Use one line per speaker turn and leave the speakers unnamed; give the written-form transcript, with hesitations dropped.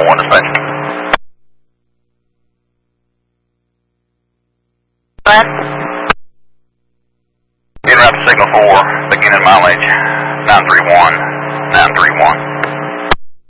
911 dispatch.
What?
En route to signal 4, beginning mileage 931.